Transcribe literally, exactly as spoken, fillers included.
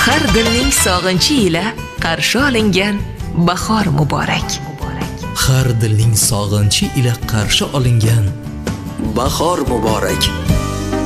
Har dilning sog'inchi ila qarshi olingan bahor muborak. Har dilning sog'inchi ila qarshi olingan bahor muborak.